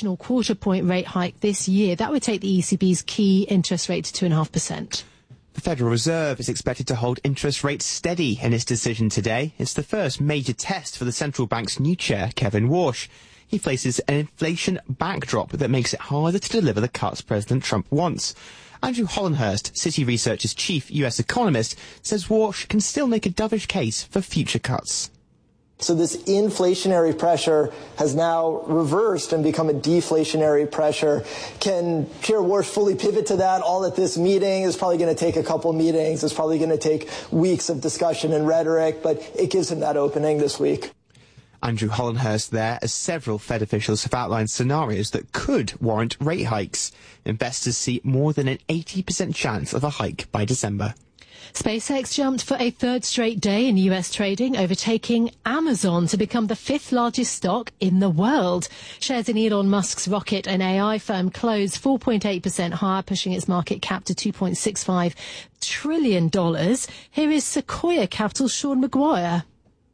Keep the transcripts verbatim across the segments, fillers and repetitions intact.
additional quarter point rate hike this year. That would take the E C B's key interest rate to two point five percent. The Federal Reserve is expected to hold interest rates steady in its decision today. It's the first major test for the central bank's new chair, Kevin Warsh. He faces an inflation backdrop that makes it harder to deliver the cuts President Trump wants. Andrew Hollenhurst, Citi Research's chief U S economist, says Warsh can still make a dovish case for future cuts. So this inflationary pressure has now reversed and become a deflationary pressure. Can Chair Warsh fully pivot to that all at this meeting? It's probably going to take a couple meetings. It's probably going to take weeks of discussion and rhetoric, but it gives him that opening this week. Andrew Hollenhurst there, as several Fed officials have outlined scenarios that could warrant rate hikes. Investors see more than an eighty percent chance of a hike by December. SpaceX jumped for a third straight day in U S trading, overtaking Amazon to become the fifth largest stock in the world. Shares in Elon Musk's rocket and A I firm closed four point eight percent higher, pushing its market cap to two point six five trillion dollars. Here is Sequoia Capital's Sean Maguire.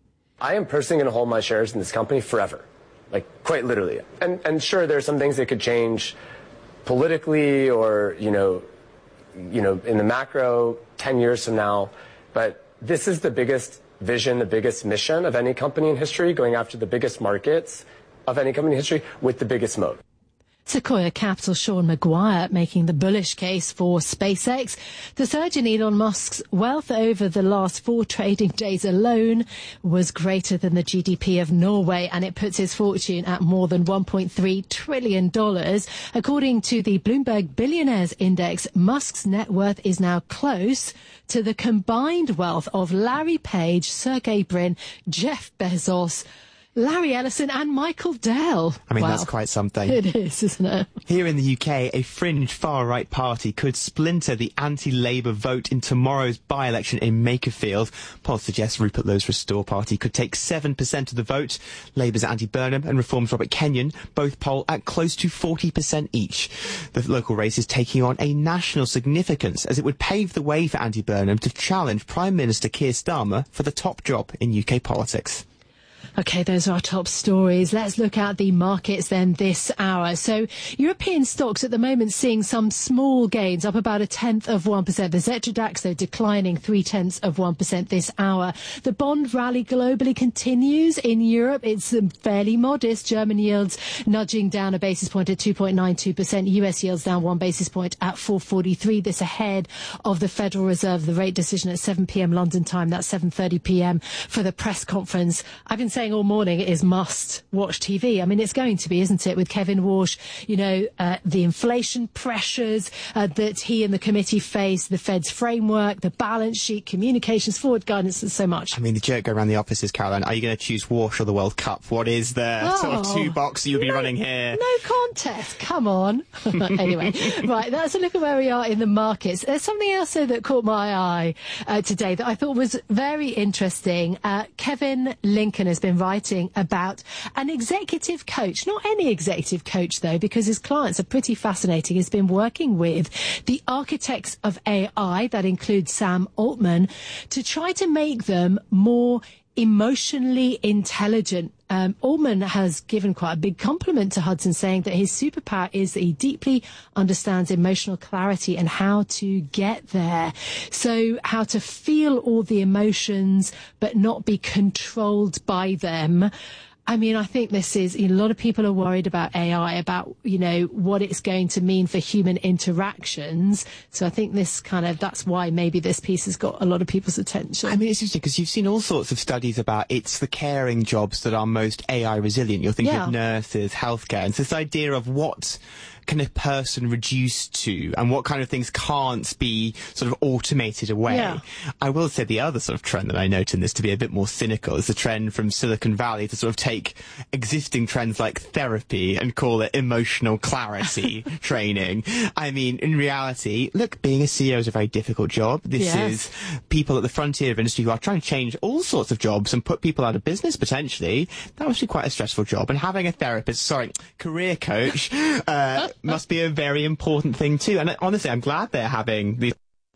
I am personally going to hold my shares in this company forever, like quite literally. And, and sure, there are some things that could change politically or, you know, you know, in the macro ten years from now. But this is the biggest vision, the biggest mission of any company in history, going after the biggest markets of any company in history with the biggest moat. Sequoia Capital Sean Maguire making the bullish case for SpaceX. The surge in Elon Musk's wealth over the last four trading days alone was greater than the G D P of Norway, and it puts his fortune at more than one point three trillion dollars. According to the Bloomberg Billionaires Index, Musk's net worth is now close to the combined wealth of Larry Page, Sergey Brin, Jeff Bezos, Larry Ellison and Michael Dell. I mean, wow. That's quite something. It is, isn't it? Here in the U K, a fringe far-right party could splinter the anti-Labour vote in tomorrow's by-election in Makerfield. Polls suggest Rupert Lowe's Restore Party could take seven percent of the vote. Labour's Andy Burnham and Reform's Robert Kenyon both poll at close to forty percent each. The local race is taking on a national significance, as it would pave the way for Andy Burnham to challenge Prime Minister Keir Starmer for the top job in U K politics. OK, those are our top stories. Let's look at the markets then this hour. So European stocks at the moment seeing some small gains, up about a tenth of one percent. The Xetra DAX, though, declining three tenths of one percent this hour. The bond rally globally continues. In Europe, it's fairly modest. German yields nudging down a basis point at two point nine two percent. U S yields down one basis point at four forty-three. This ahead of the Federal Reserve, the rate decision at seven p m London time. That's seven thirty p m for the press conference. I've been saying all morning it is must watch T V. I mean, it's going to be, isn't it, with Kevin Warsh, you know, uh, the inflation pressures uh, that he and the committee face, the Fed's framework, the balance sheet, communications, forward guidance, and so much. I mean, the joke go around the offices, Caroline. Are you going to choose Warsh or the World Cup? What is the oh, sort of two box you'll be no, running here? No contest. Come on. Anyway, right, that's a look at where we are in the markets. There's something else though that caught my eye uh, today that I thought was very interesting. Uh, Kevin Lincoln has been writing about an executive coach, not any executive coach though, because his clients are pretty fascinating. He's been working with the architects of A I, that includes Sam Altman, to try to make them more emotionally intelligent. Um, Altman has given quite a big compliment to Hudson, saying that his superpower is that he deeply understands emotional clarity and how to get there. So how to feel all the emotions, but not be controlled by them. I mean, I think this is, you know, a lot of people are worried about A I, about, you know, what it's going to mean for human interactions. So I think this kind of, that's why maybe this piece has got a lot of people's attention. I mean, it's interesting because you've seen all sorts of studies about it's the caring jobs that are most A I resilient. You're thinking Yeah. of nurses, healthcare. And so this idea of what can a person reduce to and what kind of things can't be sort of automated away. Yeah. I will say the other sort of trend that I note in this, to be a bit more cynical, is the trend from Silicon Valley to sort of take existing trends like therapy and call it emotional clarity training. I mean, in reality, look, being a C E O is a very difficult job. This Yes. is people at the frontier of industry who are trying to change all sorts of jobs and put people out of business potentially. That must be quite a stressful job. And having a therapist, sorry, career coach, uh, must be a very important thing too. And honestly, I'm glad they're having these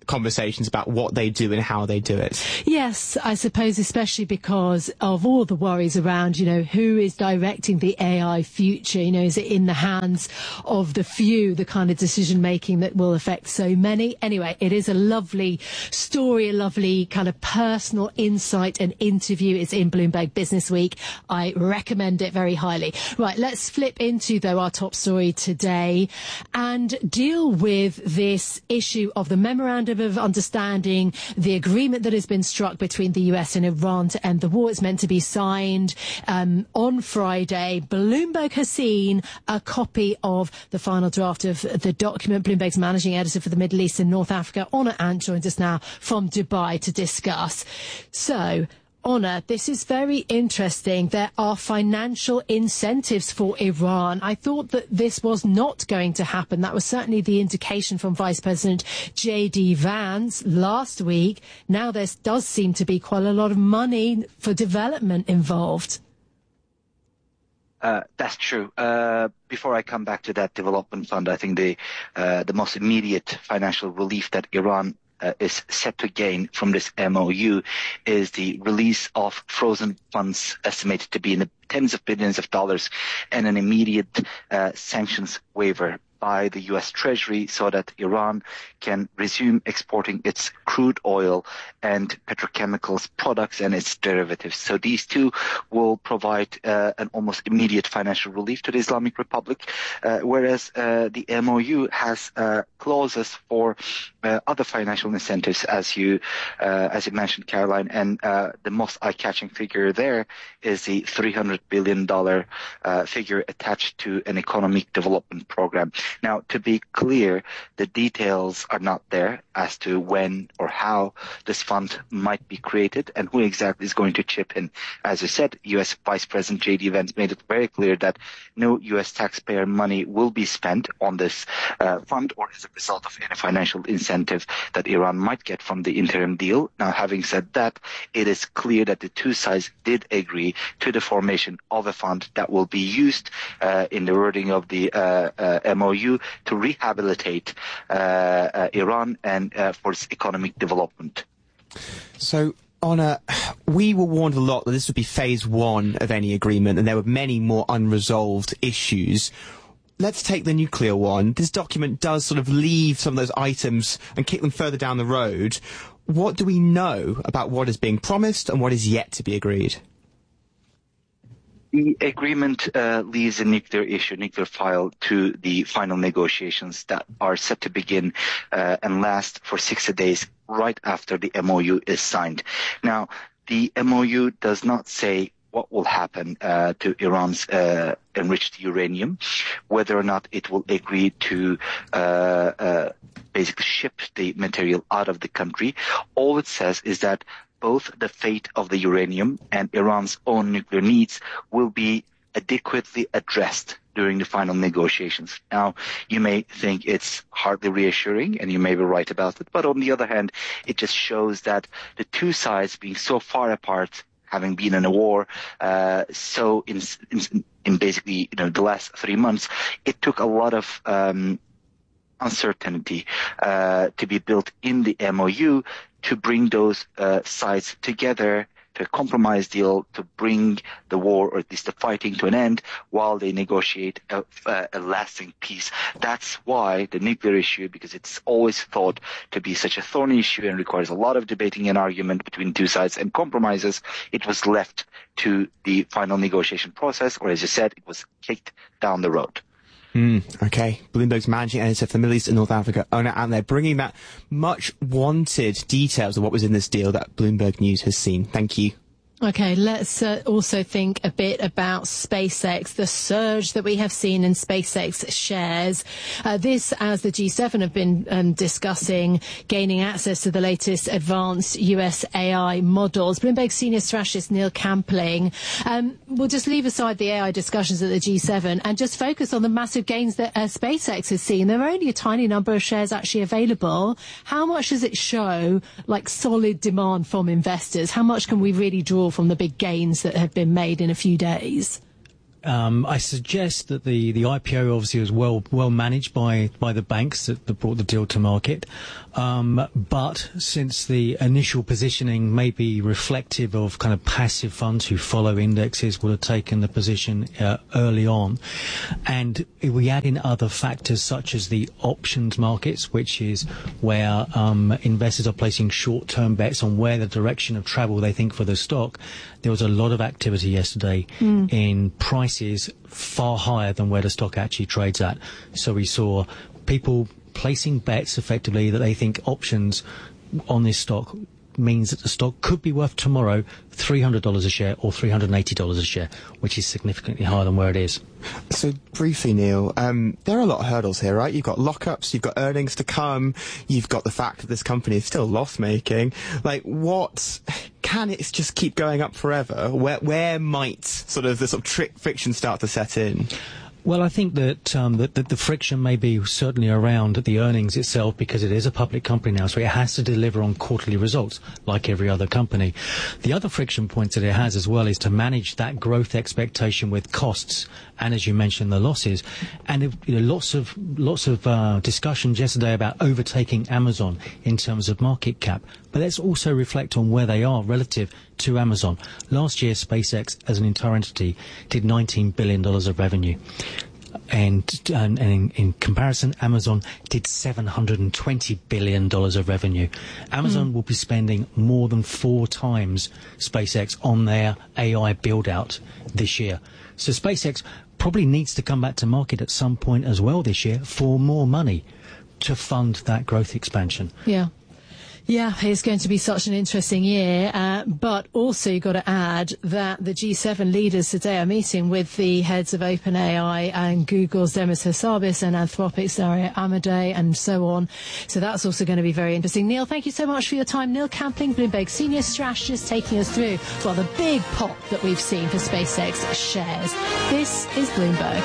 conversations about what they do and how they do it. Yes, I suppose especially because of all the worries around, you know, who is directing the A I future? You know, is it in the hands of the few, the kind of decision making that will affect so many? Anyway, it is a lovely story, a lovely kind of personal insight and interview. It's in Bloomberg Business Week. I recommend it very highly. Right, let's flip into, though, our top story today and deal with this issue of the memorandum of understanding, the agreement that has been struck between the U S and Iran to end the war. It's meant to be signed um, on Friday. Bloomberg has seen a copy of the final draft of the document. Bloomberg's managing editor for the Middle East and North Africa, Honor Ant, joins us now from Dubai to discuss. So, Honor, this is very interesting. There are financial incentives for Iran. I thought that this was not going to happen. That was certainly the indication from Vice President J D Vance last week. Now there does seem to be quite a lot of money for development involved. Uh, that's true. Uh, before I come back to that development fund, I think the uh, the most immediate financial relief that Iran Uh, is set to gain from this M O U is the release of frozen funds estimated to be in the tens of billions of dollars and an immediate uh, sanctions waiver by the U S Treasury so that Iran can resume exporting its crude oil and petrochemicals products and its derivatives. So these two will provide uh, an almost immediate financial relief to the Islamic Republic, uh, whereas uh, the M O U has uh, clauses for uh, other financial incentives, as you uh, as you mentioned, Caroline, and uh, the most eye-catching figure there is the three hundred billion dollars uh, figure attached to an economic development program. Now, to be clear, the details are not there as to when or how this fund might be created and who exactly is going to chip in. As I said, U S Vice President J D Vance made it very clear that no U S taxpayer money will be spent on this uh, fund or as a result of any financial incentive that Iran might get from the interim deal. Now, having said that, it is clear that the two sides did agree to the formation of a fund that will be used uh, in the wording of the uh, uh, M O U to rehabilitate uh, uh, Iran and uh, for its economic development. So, Honor, we were warned a lot that this would be phase one of any agreement and there were many more unresolved issues. Let's take the nuclear one. This document does sort of leave some of those items and kick them further down the road. What do we know about what is being promised and what is yet to be agreed? The agreement uh, leaves a nuclear issue, nuclear file, to the final negotiations that are set to begin uh, and last for sixty days right after the M O U is signed. Now, the M O U does not say what will happen uh, to Iran's uh, enriched uranium, whether or not it will agree to uh, uh, basically ship the material out of the country. All it says is that both the fate of the uranium and Iran's own nuclear needs will be adequately addressed during the final negotiations. Now, you may think it's hardly reassuring, and you may be right about it, but on the other hand, it just shows that the two sides being so far apart, having been in a war, uh, so in, in, in basically, you know, the last three months, it took a lot of um, uncertainty uh, to be built in the M O U to bring those uh, sides together to a compromise deal to bring the war, or at least the fighting, to an end while they negotiate a, a, a lasting peace. That's why the nuclear issue, because it's always thought to be such a thorny issue and requires a lot of debating and argument between two sides and compromises, it was left to the final negotiation process, or as you said, it was kicked down the road. Mm, okay. Bloomberg's managing editor for the Middle East and North Africa, Honor Ant, they're bringing that much wanted details of what was in this deal that Bloomberg News has seen. Thank you. Okay, let's uh, also think a bit about SpaceX, the surge that we have seen in SpaceX shares. Uh, this, as the G seven have been um, discussing, gaining access to the latest advanced U S A I models. Bloomberg senior strategist Neil Campling um, will just leave aside the A I discussions at the G seven and just focus on the massive gains that uh, SpaceX has seen. There are only a tiny number of shares actually available. How much does it show, like, solid demand from investors? How much can we really draw from the big gains that have been made in a few days? Um, I suggest that the, the I P O obviously was well well managed by, by the banks that, that brought the deal to market. Um, but since the initial positioning may be reflective of kind of passive funds who follow indexes would have taken the position uh, early on, and if we add in other factors such as the options markets, which is where um, investors are placing short-term bets on where the direction of travel they think for the stock, there was a lot of activity yesterday mm. in prices far higher than where the stock actually trades at. So we saw people placing bets effectively that they think options on this stock means that the stock could be worth tomorrow three hundred dollars a share or three hundred eighty dollars a share, which is significantly higher than where it is. So briefly, Neil, um, there are a lot of hurdles here, right? You've got lockups, you've got earnings to come, you've got the fact that this company is still loss-making. Like, what... Can it just keep going up forever? Where where might sort of the sort of trick friction start to set in? Well, I think that, um, that, that the friction may be certainly around the earnings itself, because it is a public company now, so it has to deliver on quarterly results like every other company. The other friction points that it has as well is to manage that growth expectation with costs, and as you mentioned, the losses. And it, you know, lots of lots of uh, discussions yesterday about overtaking Amazon in terms of market cap. But let's also reflect on where they are relative to Amazon. Last year, SpaceX, as an entire entity, did nineteen billion dollars of revenue. And, and, and in, in comparison, Amazon did seven hundred twenty billion dollars of revenue. Amazon mm. will be spending more than four times SpaceX on their A I build-out this year. So SpaceX probably needs to come back to market at some point as well this year for more money to fund that growth expansion. Yeah. Yeah, it's going to be such an interesting year, uh, but also you've got to add that the G seven leaders today are meeting with the heads of OpenAI and Google's Demis Hassabis and Anthropic's Dario Amodei and so on. So that's also going to be very interesting. Neil, thank you so much for your time. Neil Campling, Bloomberg senior strategist, taking us through, well, the big pop that we've seen for SpaceX shares. This is Bloomberg.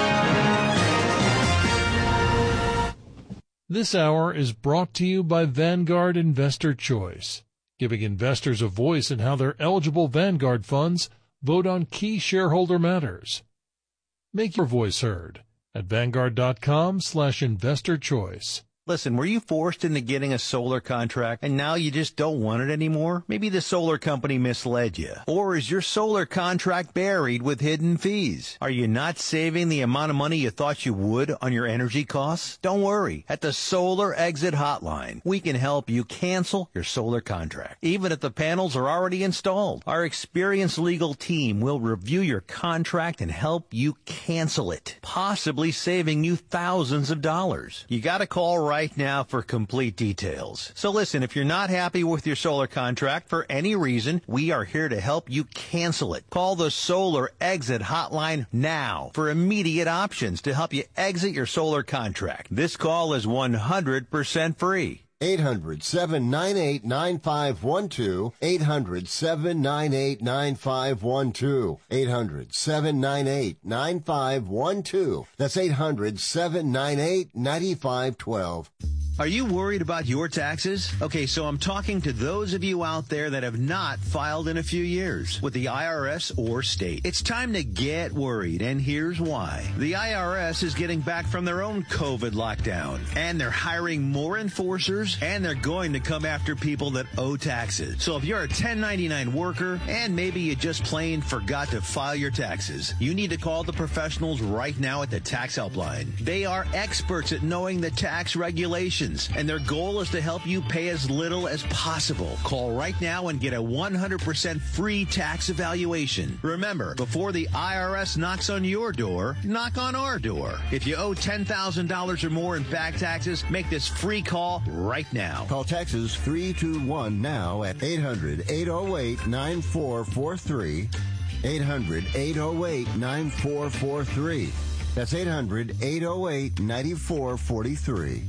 This hour is brought to you by Vanguard Investor Choice, giving investors a voice in how their eligible Vanguard funds vote on key shareholder matters. Make your voice heard at Vanguard.com slash investor choice. Listen, were you forced into getting a solar contract and now you just don't want it anymore? Maybe the solar company misled you. Or is your solar contract buried with hidden fees? Are you not saving the amount of money you thought you would on your energy costs? Don't worry. At the Solar Exit Hotline, we can help you cancel your solar contract, even if the panels are already installed. Our experienced legal team will review your contract and help you cancel it, possibly saving you thousands of dollars. You got to call right right now for complete details. So listen, if you're not happy with your solar contract for any reason, we are here to help you cancel it. Call the Solar Exit Hotline now for immediate options to help you exit your solar contract. This call is one hundred percent free. eight hundred, seven nine eight, nine five one two. eight hundred, seven nine eight, nine five one two. eight hundred, seven nine eight, nine five one two. That's eight hundred, seven nine eight, nine five one two. Are you worried about your taxes? Okay, so I'm talking to those of you out there that have not filed in a few years with the I R S or state. It's time to get worried, and here's why. The I R S is getting back from their own COVID lockdown, and they're hiring more enforcers, and they're going to come after people that owe taxes. So if you're a ten ninety-nine worker, and maybe you just plain forgot to file your taxes, you need to call the professionals right now at the Tax Helpline. They are experts at knowing the tax regulations, and their goal is to help you pay as little as possible. Call right now and get a one hundred percent free tax evaluation. Remember, before the I R S knocks on your door, knock on our door. If you owe ten thousand dollars or more in back taxes, make this free call right now. Call Texas three two one now at eight hundred, eight oh eight, nine four four three. eight hundred, eight oh eight, nine four four three. That's eight hundred, eight oh eight, nine four four three.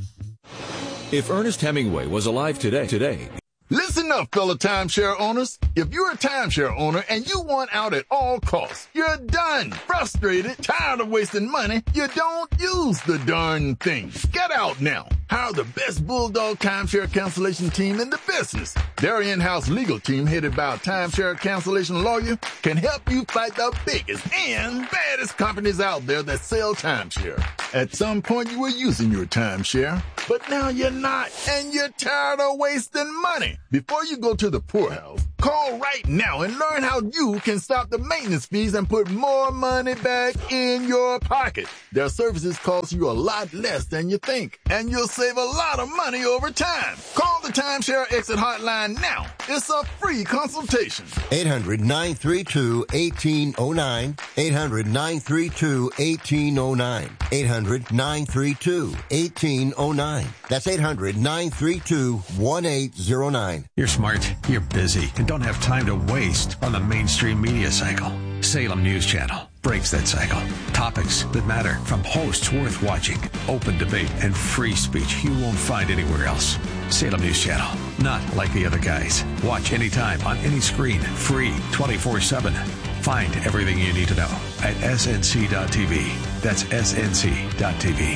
If Ernest Hemingway was alive today, today. Listen up, fellow timeshare owners. If you're a timeshare owner and you want out at all costs, you're done, frustrated, tired of wasting money, you don't use the darn thing. Get out now. Hire the best Bulldog timeshare cancellation team in the business. Their in-house legal team, headed by a timeshare cancellation lawyer, can help you fight the biggest and baddest companies out there that sell timeshare. At some point, you were using your timeshare, but now you're not, and you're tired of wasting money. Before you go to the poorhouse, call right now and learn how you can stop the maintenance fees and put more money back in your pocket. Their services cost you a lot less than you think, and you'll save a lot of money over time. Call the Timeshare Exit Hotline now. It's a free consultation. eight hundred, nine three two, one eight zero nine. eight hundred, nine three two, one eight zero nine. eight hundred, nine three two, one eight zero nine. That's eight hundred, nine three two, one eight zero nine. You're smart, you're busy, and don't have time to waste on the mainstream media cycle. Salem News Channel breaks that cycle. Topics that matter from hosts worth watching, open debate, and free speech you won't find anywhere else. Salem News Channel, not like the other guys. Watch anytime on any screen, free, twenty-four seven. Find everything you need to know at S N C dot T V. That's S N C dot T V.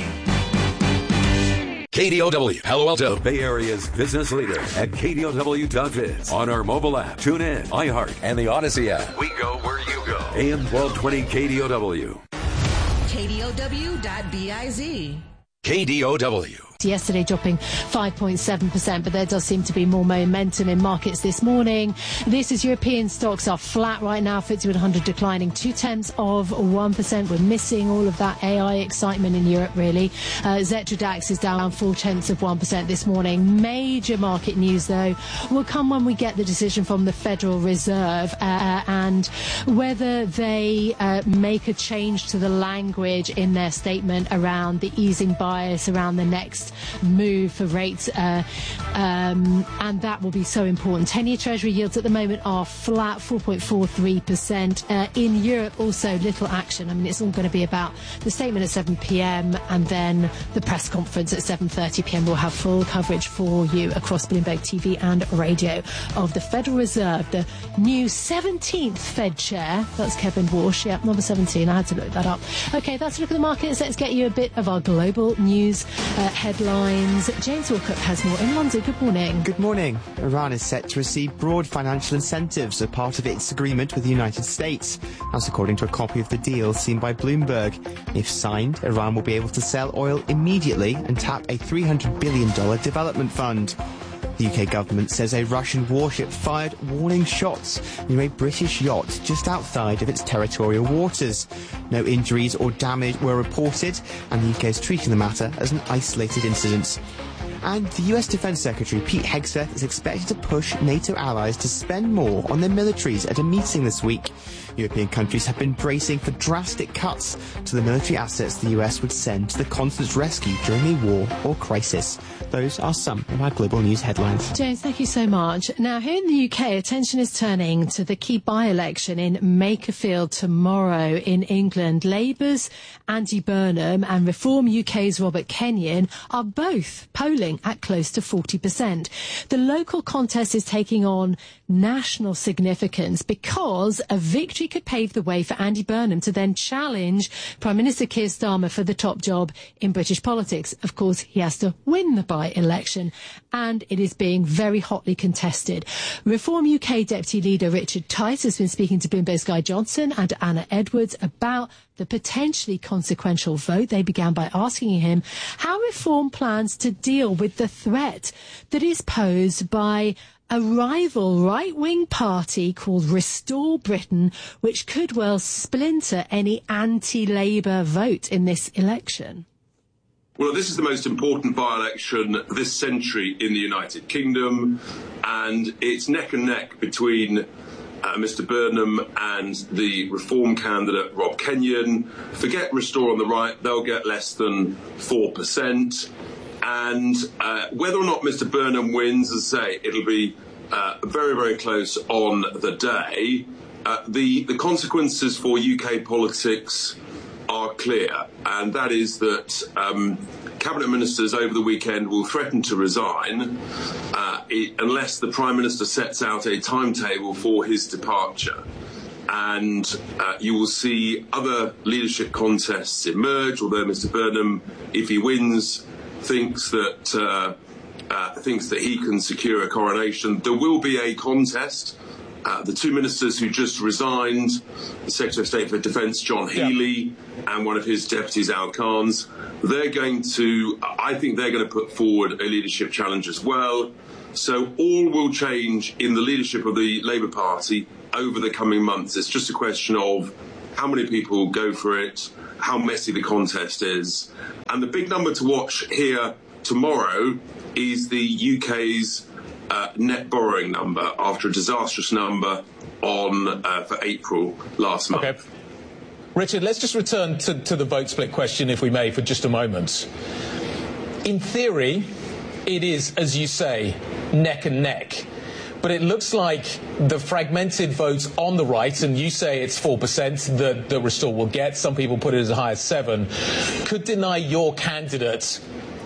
K D O W, Palo Alto, Bay Area's business leader at K D O W dot biz. On our mobile app, tune in, iHeart, and the Odyssey app. We go where you go. A M twelve twenty K D O W. K D O W dot biz. K D O W. Yesterday dropping five point seven percent, but there does seem to be more momentum in markets this morning. This is European stocks are flat right now. F T S E one hundred declining two tenths of one percent. We're missing all of that A I excitement in Europe, really. Uh, Xetra DAX is down four tenths of one percent this morning. Major market news, though, will come when we get the decision from the Federal Reserve uh, and whether they uh, make a change to the language in their statement around the easing bias around the next move for rates, uh, um, and that will be so important. ten-year Treasury yields at the moment are flat, four point four three percent. Uh, in Europe, also little action. I mean, it's all going to be about the statement at seven p.m. and then the press conference at seven thirty p.m. We'll have full coverage for you across Bloomberg T V and radio of the Federal Reserve, the new seventeenth Fed chair. That's Kevin Warsh. Yeah, number seventeen. I had to look that up. Okay, that's a look at the markets. Let's get you a bit of our global news uh, headlines. James Walkup has more in London. Good morning. Good morning. Iran is set to receive broad financial incentives as part of its agreement with the United States. That's according to a copy of the deal seen by Bloomberg. If signed, Iran will be able to sell oil immediately and tap a three hundred billion dollars development fund. The U K government says a Russian warship fired warning shots near a British yacht just outside of its territorial waters. No injuries or damage were reported, and the U K is treating the matter as an isolated incident. And the U S Defence Secretary Pete Hegseth is expected to push NATO allies to spend more on their militaries at a meeting this week. European countries have been bracing for drastic cuts to the military assets the U S would send to the continent's rescue during a war or crisis. Those are some of our global news headlines. James, thank you so much. Now, here in the U K, attention is turning to the key by-election in Makerfield tomorrow in England. Labour's Andy Burnham and Reform U K's Robert Kenyon are both polling at close to forty percent. The local contest is taking on national significance because a victory could pave the way for Andy Burnham to then challenge Prime Minister Keir Starmer for the top job in British politics. Of course, he has to win the by-election, and it is being very hotly contested. Reform U K Deputy Leader Richard Tice has been speaking to Bloomberg's Guy Johnson and Anna Edwards about the potentially consequential vote. They began by asking him how Reform plans to deal with the threat that is posed by a rival right-wing party called Restore Britain, which could well splinter any anti-Labour vote in this election. Well, this is the most important by-election this century in the United Kingdom, and it's neck and neck between uh, Mister Burnham and the Reform candidate Rob Kenyon. Forget Restore on the right, they'll get less than four percent. And uh, whether or not Mister Burnham wins, as I say, it'll be uh, very, very close on the day. Uh, the, the consequences for U K politics are clear, and that is that um, cabinet ministers over the weekend will threaten to resign uh, it, unless the Prime Minister sets out a timetable for his departure. And uh, you will see other leadership contests emerge, although Mister Burnham, if he wins, thinks that uh, uh, thinks that he can secure a coronation. There will be a contest. Uh, the two ministers who just resigned, the Secretary of State for Defence, John Healey, yeah. and one of his deputies, Al Carnes, they're going to, I think they're going to put forward a leadership challenge as well. So all will change in the leadership of the Labour Party over the coming months. It's just a question of how many people go for it, how messy the contest is. And the big number to watch here tomorrow is the U K's Uh, net borrowing number after a disastrous number on uh, for April last month. Okay. Richard, let's just return to, to the vote split question, if we may, for just a moment. In theory, it is, as you say, neck and neck. But it looks like the fragmented votes on the right, and you say it's four percent that, that Restore will get, some people put it as high as seven, could deny your candidate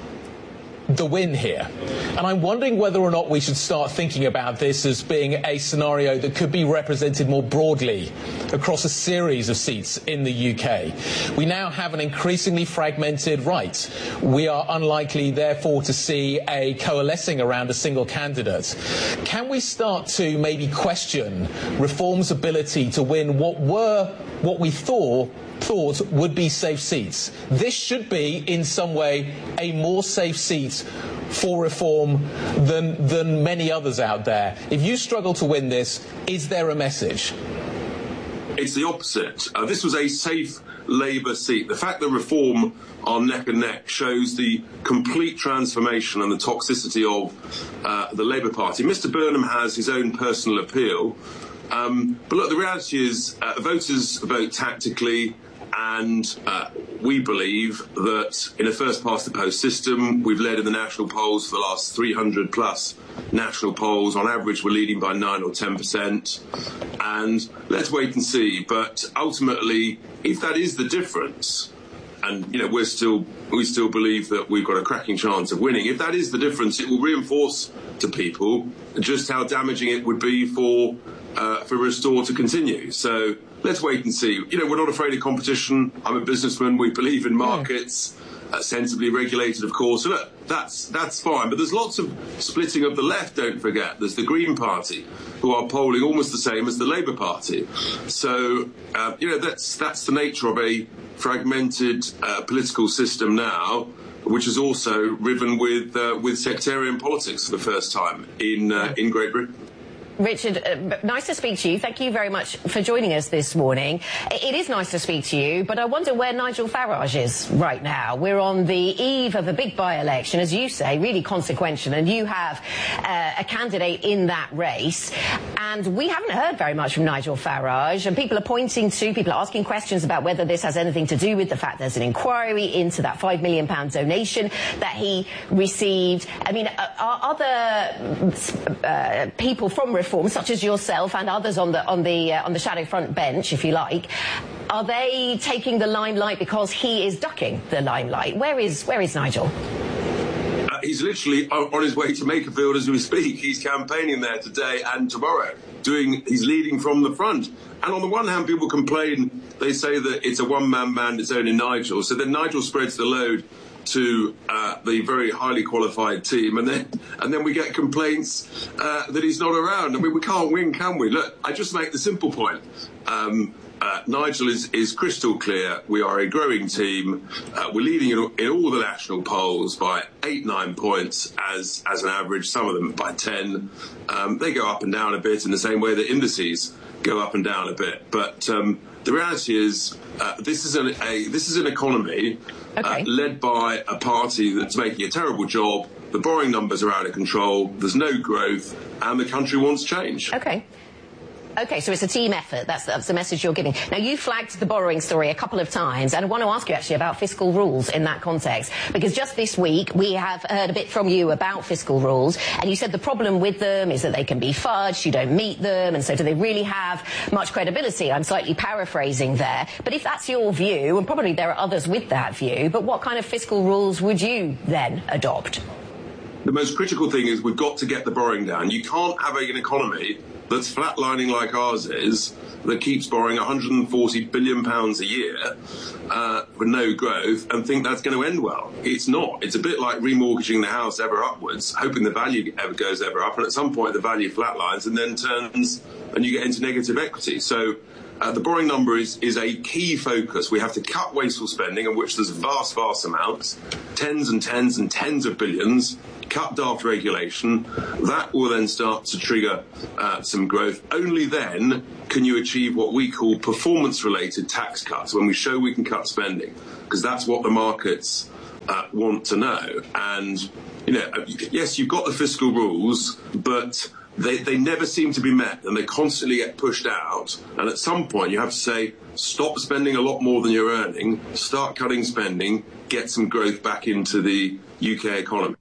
the win here. And I'm wondering whether or not we should start thinking about this as being a scenario that could be represented more broadly across a series of seats in the U K. We now have an increasingly fragmented right. We are unlikely, therefore, to see a coalescing around a single candidate. Can we start to maybe question Reform's ability to win what were, what we thought thought would be safe seats? This should be, in some way, a more safe seat for Reform than than many others out there. If you struggle to win this, is there a message? It's the opposite. Uh, this was a safe Labour seat. The fact that Reform are neck and neck shows the complete transformation and the toxicity of uh, the Labour Party. Mister Burnham has his own personal appeal. Um, but look, the reality is uh, voters vote tactically, and uh, we believe that in a first-past-the-post system, we've led in the national polls for the last three hundred plus national polls. On average, we're leading by nine or ten percent. And let's wait and see. But ultimately, if that is the difference, and you know we're still we still believe that we've got a cracking chance of winning. If that is the difference, it will reinforce to people just how damaging it would be for uh, for Restore to continue. So let's wait and see. You know, we're not afraid of competition. I'm a businessman. We believe in markets, uh, sensibly regulated, of course. So look, that's that's fine. But there's lots of splitting of the left. Don't forget, there's the Green Party, who are polling almost the same as the Labour Party. So uh, you know, that's that's the nature of a fragmented uh, political system now, which is also riven with uh, with sectarian politics for the first time in uh, in Great Britain. Richard, uh, nice to speak to you. Thank you very much for joining us this morning. It is nice to speak to you, but I wonder where Nigel Farage is right now. We're on the eve of a big by-election, as you say, really consequential, and you have uh, a candidate in that race. And we haven't heard very much from Nigel Farage, and people are pointing to, people are asking questions about whether this has anything to do with the fact there's an inquiry into that five million pound donation that he received. I mean, are other uh, people from Reform, such as yourself and others on the on the uh, on the shadow front bench, if you like, are they taking the limelight because he is ducking the limelight? Where is where is Nigel? Uh, he's literally on his way to Makerfield as we speak. He's campaigning there today and tomorrow. Doing, he's leading from the front. And on the one hand, people complain. They say that it's a one-man band. It's only Nigel. So then Nigel spreads the load to uh, the very highly qualified team, and then and then we get complaints uh, that he's not around. I mean, we can't win, can we? Look, I just make the simple point. Um, uh, Nigel is, is crystal clear. We are a growing team. Uh, we're leading in, in all the national polls by eight, nine points as as an average. Some of them by ten. Um, they go up and down a bit in the same way that indices go up and down a bit. But um, the reality is, uh, this is an a this is an economy. Okay. Uh, led by a party that's making a terrible job. The borrowing numbers are out of control. There's no growth, and the country wants change. Okay. Okay, so it's a team effort. That's, that's the message you're giving. Now, you flagged the borrowing story a couple of times, and I want to ask you actually about fiscal rules in that context, because just this week we have heard a bit from you about fiscal rules, and you said the problem with them is that they can be fudged, you don't meet them, and so do they really have much credibility? I'm slightly paraphrasing there. But if that's your view, and probably there are others with that view, but what kind of fiscal rules would you then adopt? The most critical thing is we've got to get the borrowing down. You can't have an economy that's flatlining like ours is, that keeps borrowing one hundred forty billion pounds a year uh, with no growth and think that's going to end well. It's not. It's a bit like remortgaging the house ever upwards, hoping the value ever goes ever up, and at some point the value flatlines and then turns and you get into negative equity. So uh, the borrowing number is, is a key focus. We have to cut wasteful spending, of which there's vast, vast amounts, tens and tens and tens of billions, cut daft regulation. That will then start to trigger uh, some growth. Only then can you achieve what we call performance-related tax cuts, when we show we can cut spending, because that's what the markets uh, want to know. And, you know, yes, you've got the fiscal rules, but They, they never seem to be met, and they constantly get pushed out. And at some point, you have to say, stop spending a lot more than you're earning, start cutting spending, get some growth back into the U K economy.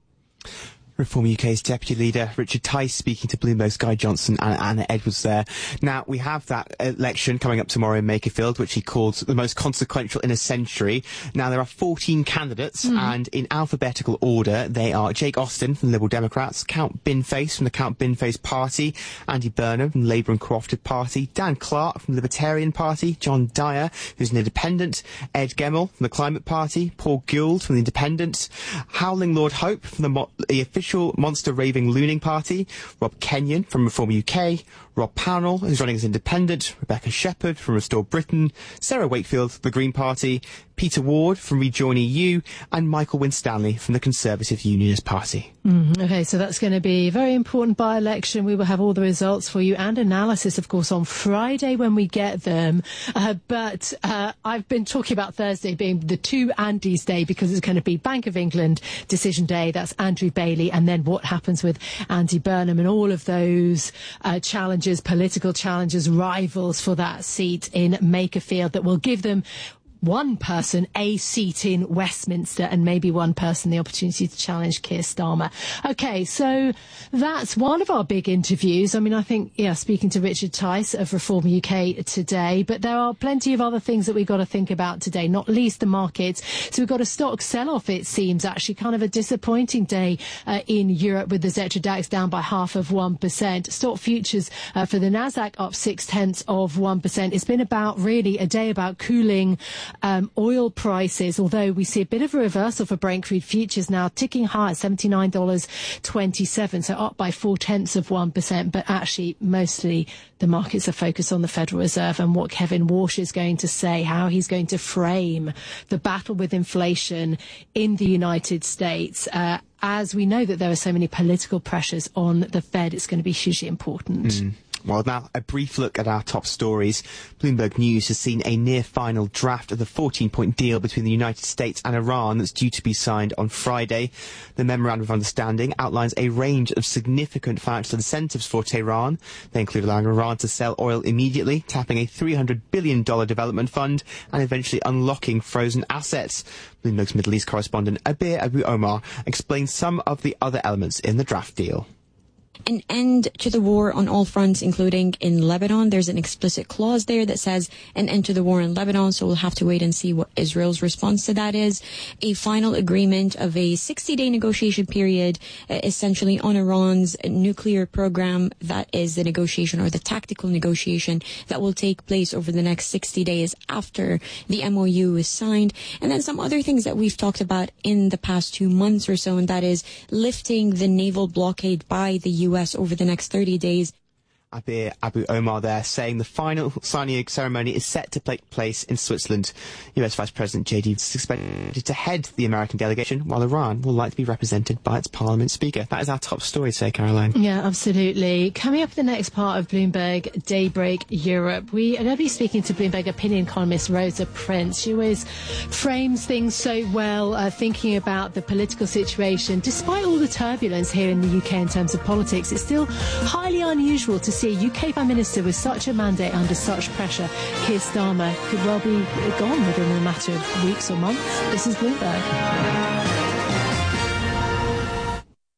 Reform U K's Deputy Leader Richard Tice speaking to Bloomberg's Guy Johnson and Anna Edwards there. Now, we have that election coming up tomorrow in Makerfield, which he calls the most consequential in a century. Now, there are fourteen candidates, mm. and in alphabetical order, they are Jake Austin from the Liberal Democrats, Count Binface from the Count Binface Party, Andy Burnham from the Labour and Cooperative Party, Dan Clark from the Libertarian Party, John Dyer, who's an independent, Ed Gemmell from the Climate Party, Paul Gould from the Independent, Howling Lord Hope from the, mo- the official Monster Raving Looning Party, Rob Kenyon from Reform U K, Rob Pownall, who's running as independent, Rebecca Shepherd from Restore Britain, Sarah Wakefield from the Green Party, Peter Ward from Rejoin E U, and Michael Winstanley from the Conservative Unionist Party. Mm, okay, so that's going to be a very important by-election. We will have all the results for you and analysis, of course, on Friday when we get them. Uh, but uh, I've been talking about Thursday being the two Andys day, because it's going to be Bank of England decision day. That's Andrew Bailey, and then what happens with Andy Burnham and all of those uh, challenges, political challenges, rivals for that seat in Makerfield that will give them one person a seat in Westminster and maybe one person the opportunity to challenge Keir Starmer. Okay, so that's one of our big interviews. I mean, I think, yeah, speaking to Richard Tice of Reform U K today, but there are plenty of other things that we've got to think about today, not least the markets. So we've got a stock sell-off, it seems, actually kind of a disappointing day uh, in Europe, with the Xetra DAX down by half of one percent. Stock futures uh, for the Nasdaq up six-tenths of one percent. It's been about, really, a day about cooling Um, oil prices, although we see a bit of a reversal for Brent crude futures now ticking high at seventy-nine dollars and twenty-seven cents, so up by four-tenths of one percent. But actually, mostly the markets are focused on the Federal Reserve and what Kevin Walsh is going to say, how he's going to frame the battle with inflation in the United States. Uh, as we know that there are so many political pressures on the Fed, it's going to be hugely important. Mm. Well, now, a brief look at our top stories. Bloomberg News has seen a near-final draft of the fourteen-point deal between the United States and Iran that's due to be signed on Friday. The Memorandum of Understanding outlines a range of significant financial incentives for Tehran. They include allowing Iran to sell oil immediately, tapping a three hundred billion dollars development fund, and eventually unlocking frozen assets. Bloomberg's Middle East correspondent Abir Abu Omar explains some of the other elements in the draft deal. An end to the war on all fronts, including in Lebanon. There's an explicit clause there that says an end to the war in Lebanon, so we'll have to wait and see what Israel's response to that is. A final agreement of a sixty-day negotiation period, uh, essentially on Iran's nuclear program. That is the negotiation, or the tactical negotiation, that will take place over the next sixty days after the M O U is signed. And then some other things that we've talked about in the past two months or so, and that is lifting the naval blockade by the U S over the next thirty days. Abir Abu Omar there saying the final signing ceremony is set to take place in Switzerland. U S Vice President J D is expected to head the American delegation, while Iran will likely be represented by its parliament speaker. That is our top story today, Caroline. Yeah, absolutely. Coming up in the next part of Bloomberg Daybreak Europe, we are going to be speaking to Bloomberg opinion columnist Rosa Prince. She always frames things so well, uh, thinking about the political situation. Despite all the turbulence here in the U K in terms of politics, it's still highly unusual to see a U K Prime Minister with such a mandate under such pressure. Keir Starmer could well be gone within a matter of weeks or months. This is Bloomberg.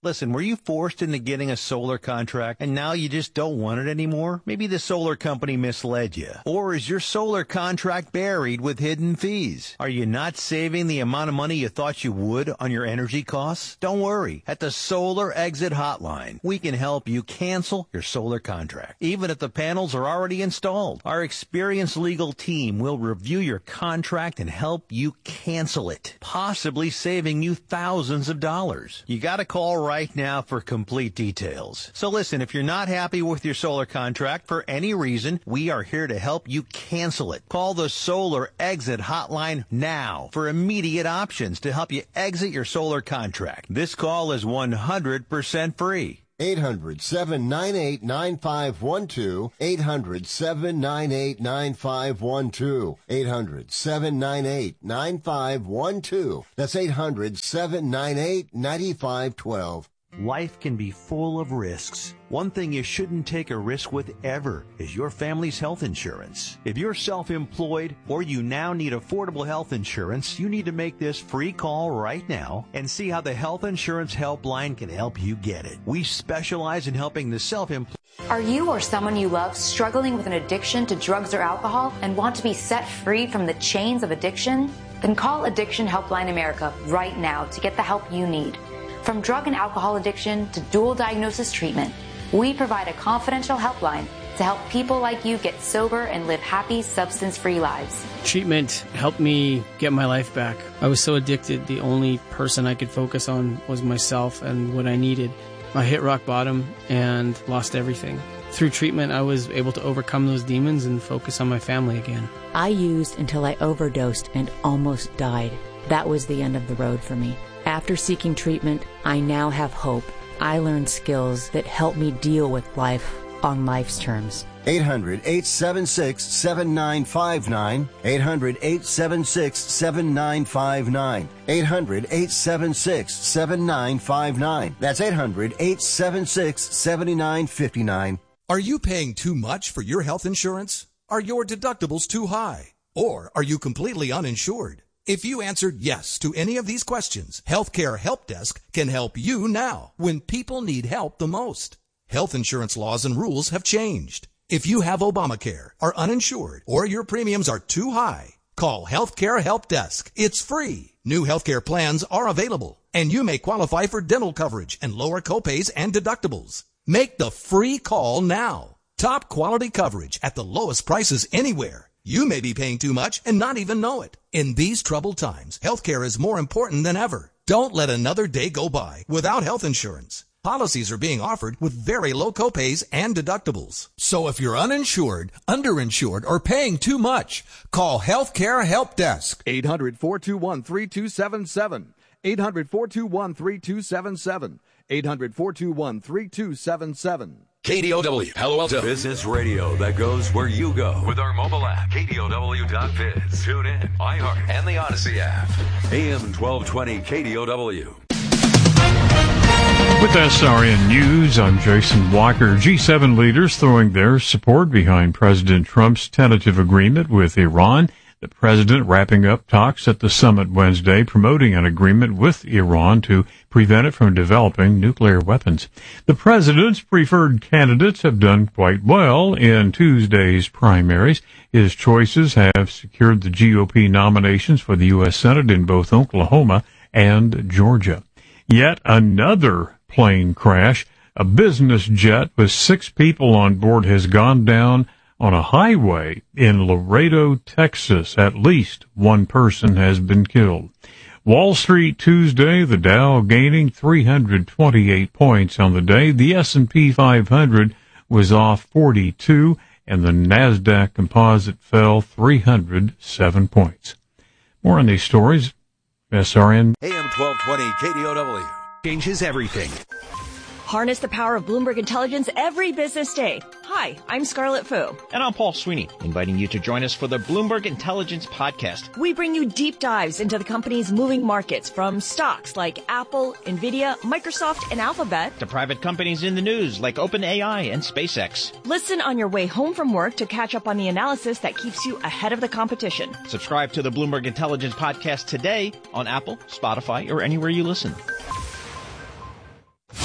Listen, were you forced into getting a solar contract and now you just don't want it anymore? Maybe the solar company misled you. Or is your solar contract buried with hidden fees? Are you not saving the amount of money you thought you would on your energy costs? Don't worry. At the Solar Exit Hotline, we can help you cancel your solar contract, even if the panels are already installed. Our experienced legal team will review your contract and help you cancel it, possibly saving you thousands of dollars. You got to call right right now for complete details. So listen, if you're not happy with your solar contract for any reason, we are here to help you cancel it. Call the Solar Exit Hotline now for immediate options to help you exit your solar contract. This call is one hundred percent free. eight hundred, seven nine eight, nine five one two. eight hundred, seven nine eight, nine five one two. eight hundred, seven nine eight, nine five one two. That's eight hundred, seven nine eight, nine five one two. Life can be full of risks. One thing you shouldn't take a risk with ever is your family's health insurance. If you're self-employed or you now need affordable health insurance, you need to make this free call right now and see how the Health Insurance Helpline can help you get it. We specialize in helping the self-employed. Are you or someone you love struggling with an addiction to drugs or alcohol and want to be set free from the chains of addiction? Then call Addiction Helpline America right now to get the help you need. From drug and alcohol addiction to dual diagnosis treatment, we provide a confidential helpline to help people like you get sober and live happy, substance-free lives. Treatment helped me get my life back. I was so addicted, the only person I could focus on was myself and what I needed. I hit rock bottom and lost everything. Through treatment, I was able to overcome those demons and focus on my family again. I used until I overdosed and almost died. That was the end of the road for me. After seeking treatment, I now have hope. I learned skills that help me deal with life on life's terms. eight hundred, eight seven six, seven nine five nine. eight hundred, eight seven six, seven nine five nine. eight hundred, eight seven six, seven nine five nine. That's eight hundred, eight seven six, seven nine five nine. Are you paying too much for your health insurance? Are your deductibles too high? Or are you completely uninsured? If you answered yes to any of these questions, Healthcare Help Desk can help you now when people need help the most. Health insurance laws and rules have changed. If you have Obamacare, are uninsured, or your premiums are too high, call Healthcare Help Desk. It's free. New healthcare plans are available, and you may qualify for dental coverage and lower copays and deductibles. Make the free call now. Top quality coverage at the lowest prices anywhere. You may be paying too much and not even know it. In these troubled times, healthcare is more important than ever. Don't let another day go by without health insurance. Policies are being offered with very low copays and deductibles. So if you're uninsured, underinsured, or paying too much, call Healthcare Help Desk. eight hundred, four two one, three two seven seven. eight hundred, four two one, three two seven seven. eight hundred, four two one, three two seven seven. K D O W, Palo Alto. Business radio that goes where you go. With our mobile app, K D O W dot biz. Tune in, iHeart, and the Odyssey app. A M twelve twenty K D O W. With S R N News, I'm Jason Walker. G seven leaders throwing their support behind President Trump's tentative agreement with Iran. The president wrapping up talks at the summit Wednesday, promoting an agreement with Iran to prevent it from developing nuclear weapons. The president's preferred candidates have done quite well in Tuesday's primaries. His choices have secured the G O P nominations for the U S Senate in both Oklahoma and Georgia. Yet another plane crash. A business jet with six people on board has gone down on a highway in Laredo, Texas. At least one person has been killed. Wall Street Tuesday, the Dow gaining three hundred twenty-eight points on the day. The S and P five hundred was off forty-two, and the NASDAQ composite fell three hundred seven points. More on these stories. S R N. A M twelve twenty K D O W. Changes everything. Harness the power of Bloomberg Intelligence every business day. Hi, I'm Scarlett Fu. And I'm Paul Sweeney, inviting you to join us for the Bloomberg Intelligence Podcast. We bring you deep dives into the company's moving markets, from stocks like Apple, Nvidia, Microsoft, and Alphabet, to private companies in the news like OpenAI and SpaceX. Listen on your way home from work to catch up on the analysis that keeps you ahead of the competition. Subscribe to the Bloomberg Intelligence Podcast today on Apple, Spotify, or anywhere you listen.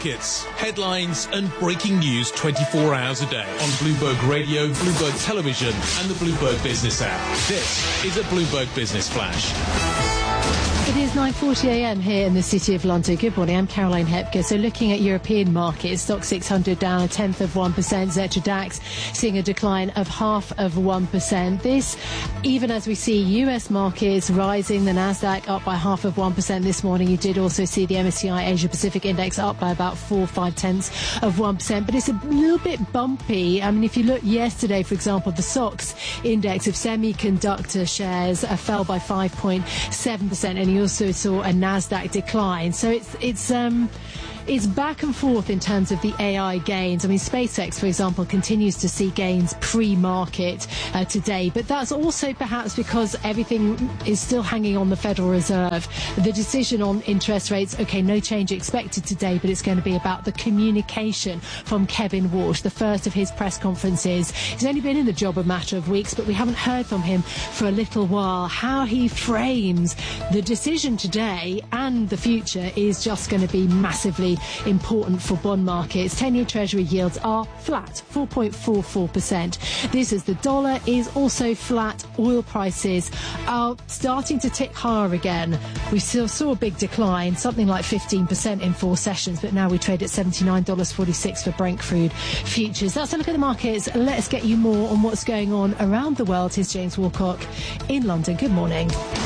markets, headlines and breaking news twenty-four hours a day on Bloomberg Radio, Bloomberg Television and the Bloomberg Business app. This is a Bloomberg Business Flash. It is nine forty a m here in the City of London. Good morning, I'm Caroline Hepker. So looking at European markets, Stoxx six hundred down a tenth of one percent, Xetra DAX seeing a decline of half of one percent. This, even as we see U S markets rising, the Nasdaq up by half of one percent this morning. You did also see the M S C I Asia Pacific Index up by about four, five tenths of one percent. But it's a little bit bumpy. I mean, if you look yesterday, for example, the S O X index of semiconductor shares uh, fell by five point seven percent, and you also saw a Nasdaq decline. So it's it's um it's back and forth in terms of the A I gains. I mean, SpaceX, for example, continues to see gains pre-market uh, today, but that's also perhaps because everything is still hanging on the Federal Reserve. The decision on interest rates, okay, no change expected today, but it's going to be about the communication from Kevin Walsh, the first of his press conferences. He's only been in the job a matter of weeks, but we haven't heard from him for a little while. How he frames the decision today and the future is just going to be massively important for bond markets. ten-year Treasury yields are flat, four point four four percent. This as the dollar is also flat. Oil prices are starting to tick higher again. We still saw a big decline, something like fifteen percent in four sessions, but now we trade at seventy-nine dollars forty-six for Brent crude futures. That's a look at the markets. Let's get you more on what's going on around the world. Here's James Walcock in London. Good morning.